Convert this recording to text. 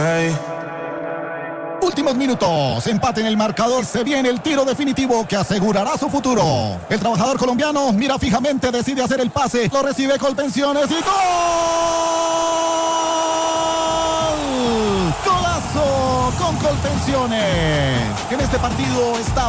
Hey. Últimos minutos, empate en el marcador, se viene el tiro definitivo que asegurará su futuro. El trabajador colombiano mira fijamente, decide hacer el pase, lo recibe Colpensiones y ¡gol! ¡Golazo con Colpensiones! En este partido está